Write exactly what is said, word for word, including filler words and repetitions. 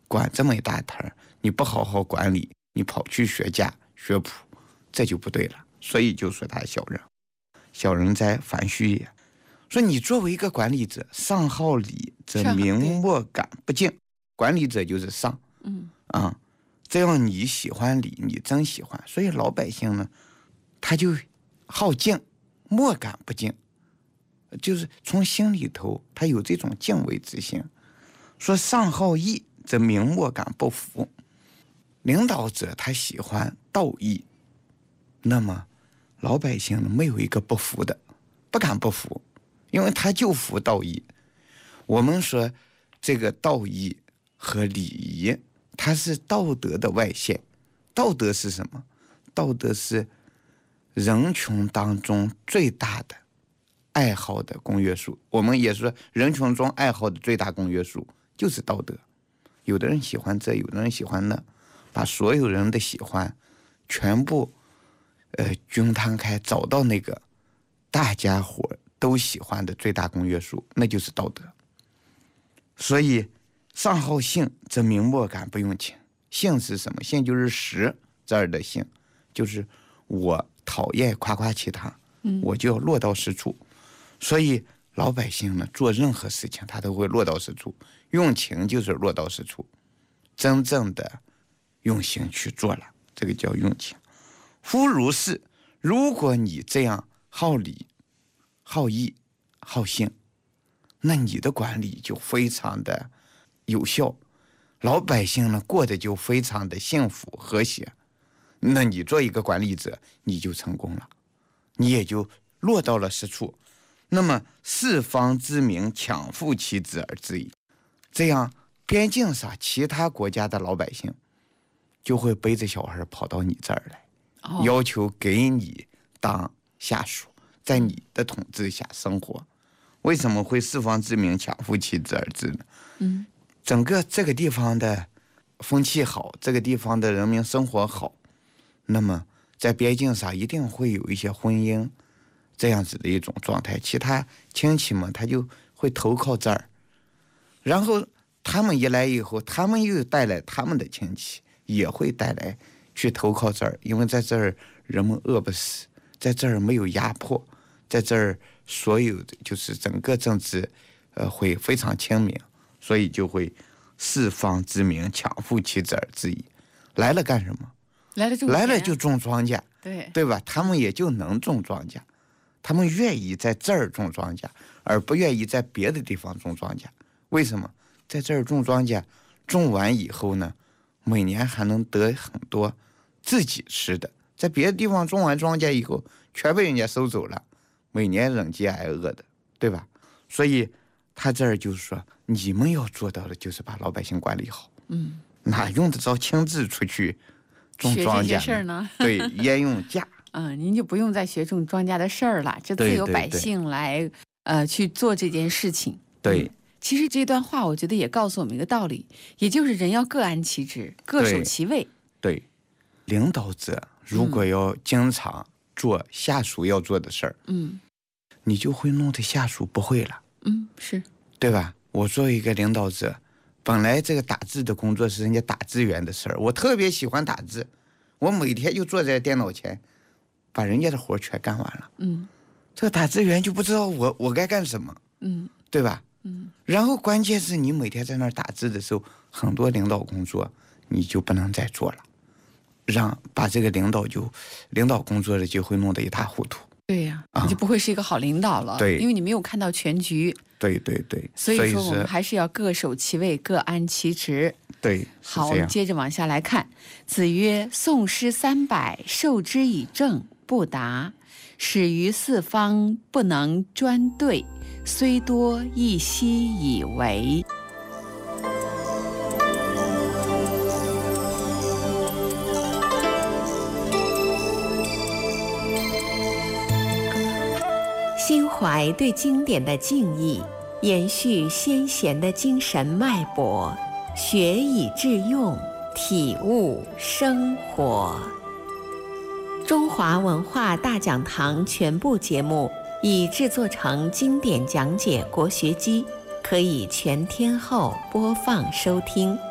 管这么一大摊，你不好好管理，你跑去学家学谱，这就不对了。所以就说他小人，小人在繁虚也。说你作为一个管理者，上好礼则明莫敢不敬。管理者就是上， 嗯啊，这样你喜欢礼，你真喜欢，所以老百姓呢，他就好敬，莫敢不敬，就是从心里头他有这种敬畏之心。说上好义则明莫敢不服，领导者他喜欢道义，那么老百姓呢没有一个不服的，不敢不服，因为他就服道义。我们说这个道义和礼仪，它是道德的外现。道德是什么？道德是人群当中最大的爱好的公约数。我们也说人群中爱好的最大公约数就是道德。有的人喜欢这，有的人喜欢那，把所有人的喜欢全部呃均摊开，找到那个大家伙都喜欢的最大公约数，那就是道德。所以上好信则明莫敢不用情。信是什么？信就是实，这儿的信就是我讨厌夸夸其谈，我就要落到实处。所以老百姓呢，做任何事情他都会落到实处，用情就是落到实处，真正的用心去做了，这个叫用情。夫如是，如果你这样好礼、好义、好信，那你的管理就非常的有效，老百姓呢过得就非常的幸福和谐。那你做一个管理者，你就成功了，你也就落到了实处。那么四方之民强附其职而治矣。这样边境上其他国家的老百姓就会背着小孩跑到你这儿来，哦、要求给你当下属，在你的统治下生活。为什么会四方之民强附其职而治呢？ 嗯， 整个这个地方的风气好，这个地方的人民生活好，那么在边境上一定会有一些婚姻这样子的一种状态，其他亲戚们他就会投靠这儿，然后他们一来以后，他们又带来他们的亲戚，也会带来去投靠这儿，因为在这儿人们饿不死，在这儿没有压迫，在这儿所有的就是整个政治呃会非常清明，所以就会四方之民强附其职而治矣。来了干什么？ 来了就来了就种庄稼， 对对吧？他们也就能种庄稼，他们愿意在这儿种庄稼，而不愿意在别的地方种庄稼。为什么？在这儿种庄稼，种完以后呢，每年还能得很多自己吃的。在别的地方种完庄稼以后，全被人家收走了，每年忍饥挨饿的，对吧？所以他这儿就是说，你们要做到的就是把老百姓管理好。 嗯， 哪用得着亲自出去种庄稼学这些事儿呢？ 对，焉用假？ 嗯，您就不用再学种庄稼的事儿了，这自有百姓来呃去做这件事情。 对。 嗯，其实这段话我觉得也告诉我们一个道理，也就是人要各安其职，各守其位。 对，对，领导者如果要经常做下属要做的事儿， 嗯， 你就会弄得下属不会了。 嗯，是， 对吧？我作为一个领导者，本来这个打字的工作是人家打字员的事儿，我特别喜欢打字，我每天就坐在电脑前，把人家的活全干完了。 嗯， 这个打字员就不知道我我该干什么。 嗯， 对吧？ 嗯， 然后关键是你每天在那儿打字的时候，很多领导工作你就不能再做了，让把这个领导就领导工作的就会弄得一塌糊涂。 对呀、啊，你就不会是一个好领导了。 对， 因为你没有看到全局。 对对对， 所以说我们还是要各守其位，各安其职。 对， 好，我们接着往下来看。子曰：“宋诗三百，授之以政，不达；始于四方，不能专对，虽多亦悉以为。” 心怀对经典的敬意，延续先贤的精神脉搏，学以致用，体悟生活。中华文化大讲堂全部节目已制作成经典讲解国学机，可以全天候播放收听。